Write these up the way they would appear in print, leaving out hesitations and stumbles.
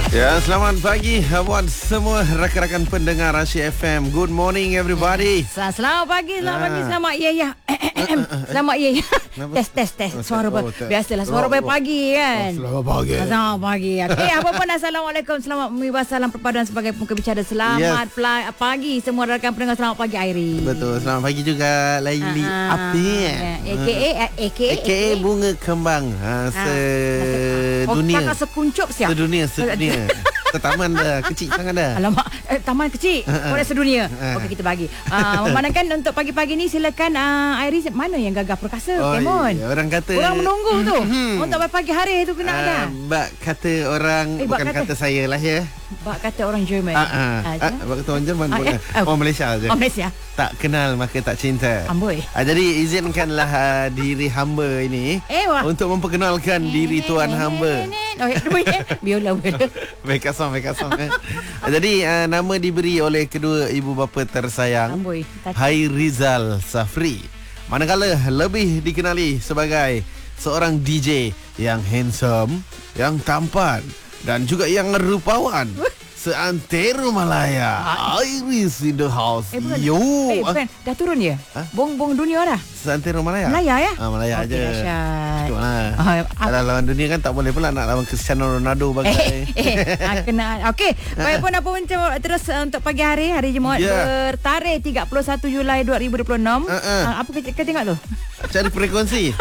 Ya, selamat pagi buat semua rakan-rakan pendengar Asyik FM. Good morning everybody. Selamat pagi, selamat ya. Selamat ya. Tes. Suara biasalah suara pagi kan. Selamat pagi. Selamat pagi. Okey, apa pun assalamualaikum. Selamat membahas salam perpaduan sebagai muka bicara. Selamat pagi semua rakan pendengar. Selamat pagi Airi. Betul, selamat pagi juga Laili Api. AKA bunga kembang sedunia. Kakak sekuncup siap. Sedunia. Taman dah, kecil sangat dah. Alamak, taman kecil. Pada sedunia. Okey, kita bagi. Memandangkan untuk pagi-pagi ni silakan Iris, mana yang gagah perkasa? Kemon. Orang kata orang menunggu tu. Untuk pagi hari tu kena ada. Bak kata orang bukan kata saya lah ya. Bak kata orang Jerman. Bak kata orang Jerman bukan. Orang Malaysia je. Orang Malaysia. Tak kenal maka tak cinta. Amboi. Jadi izinkanlah diri hamba ini untuk memperkenalkan diri tuan hamba. Biola. Baik kasong. Jadi nama diberi oleh kedua ibu bapa tersayang, Hairizal Safri. Manakala lebih dikenali sebagai seorang DJ yang handsome, yang tampan dan juga yang rupawan. Seantero Malaya, Iris in the house. Bukan, dah turun ya? Bong dunia dah. Seantero Malaya. Malaya ya? Malaya aja. Dahsyat. Kalau lawan dunia kan tak boleh pula nak lawan Cristiano Ronaldo bagai. Kena. Okey. Baik pun apa pun terus untuk pagi hari Jumaat bertarikh 31 Julai 2026. Apa kita tengok tu? Cari frekuensi.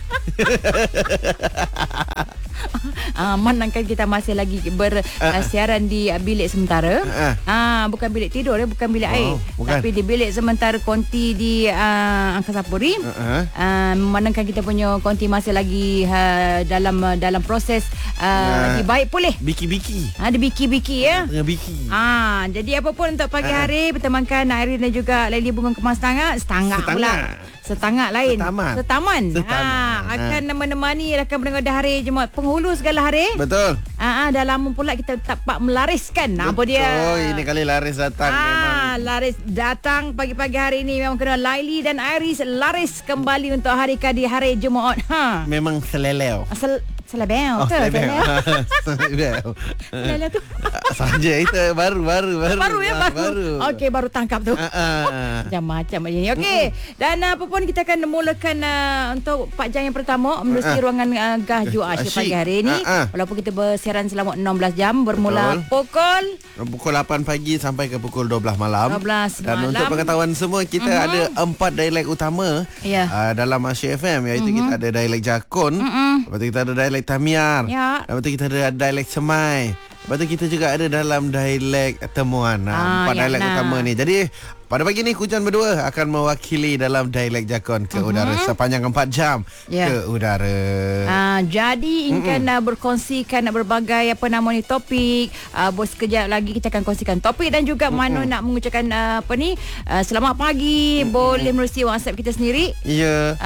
Manangkan kita masih lagi bersiaran di bilik sementara. Bukan bilik tidur, bukan bilik air, tapi di bilik sementara konti di Angkasa Puri. Manangkan kita punya konti masih lagi dalam proses dibaik pulih. Biki-biki. Ada biki-biki ya. Tengah biki. Jadi apa pun untuk pagi hari bertemankan Airin dan juga Laili Bunga Kemas setengah pula. Setengah lain. Setaman. Akan menemani rakan pendengar dah hari Jumaat penghulu segala hari. Betul. Dah lama pula kita tak melariskan. Apa dia? Ini kali laris datang memang. Laris datang pagi-pagi hari ini memang kena Laili dan Iris laris kembali untuk hari kadi hari Jumaat. Memang seleleo. Selebel. Selebel. Selebel tu. Saja itu baru. Baru. Okey, baru tangkap tu. Macam ni. Okey. Dan apa pun kita akan mulakan untuk 4 jam yang pertama menerusi ruangan Gahju Asyik pagi hari ini. Walaupun kita bersiaran selama 16 jam bermula pukul 8 pagi sampai ke pukul 12 malam. 12 Dan malam. untuk pengetahuan semua, kita ada 4 dialek utama dalam Asyik FM, iaitu kita ada dialek Jakun, lepas tu kita ada dialek Tamiar, lepas tu kita ada dialek Semai, lepas tu kita juga ada dalam dialek Temuan. 4 dialek utama ni. Jadi pada pagi ni Kujan berdua akan mewakili dalam dialek Jakun ke udara sepanjang 4 jam ke udara. Jadi ingin berkongsikan berbagai topik. Bos kejap lagi kita akan kongsikan topik dan juga mana nak mengucapkan selamat pagi. Boleh menerusi WhatsApp kita sendiri. Ya.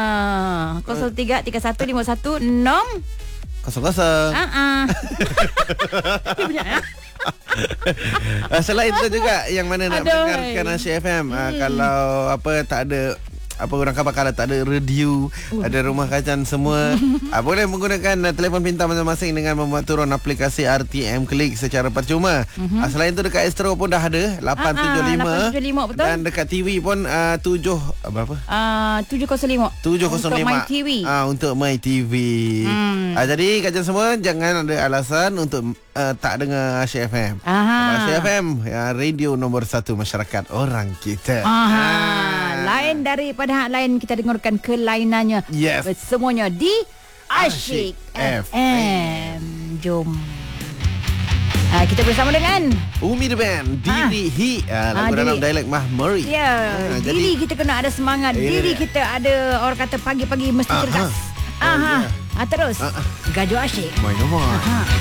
033151 kosong. Dia punya Selain itu juga yang mana nak mendengarkan Asyik FM, kalau tak ada orang khabar, kalau tak ada radio, ada rumah kacan semua, boleh menggunakan telefon pintar masing-masing dengan membuat turun aplikasi RTM Klik secara percuma. Selain itu dekat Astro pun dah ada 875, betul. dan dekat TV pun 705 untuk My TV. Untuk My TV. Jadi kajian semua jangan ada alasan untuk tak dengar Asyik FM. Asyik FM radio nombor 1 masyarakat orang kita. Lain daripada hak lain, kita dengarkan kelainannya. Semuanya di Asyik FM. Jom. Kita bersama dengan Umi The Band, Diri lagu dalam dialek Mahmuri. Diri kita kena ada semangat. Diri kita ada, orang kata pagi-pagi mesti cerdas. Terus Gaju Asyik. Main nombor.